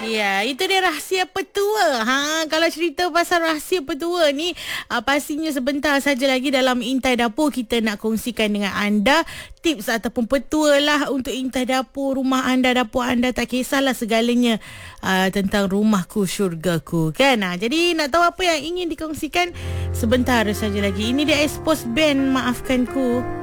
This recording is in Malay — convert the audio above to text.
Ya, itu dia rahsia petua. Kalau cerita pasal rahsia petua ni, pastinya sebentar saja lagi dalam Intai Dapur kita nak kongsikan dengan anda tips ataupun petua lah untuk intai dapur rumah anda, dapur anda. Tak kisahlah segalanya tentang rumahku, syurgaku kan. Jadi nak tahu apa yang ingin dikongsikan, sebentar saja lagi. Ini dia Expose Band, Maafkanku.